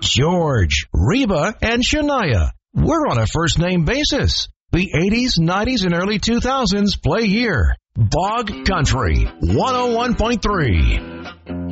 George, Reba, and Shania. We're on a first-name basis. The 80s, 90s, and early 2000s play here. Bog Country, 101.3.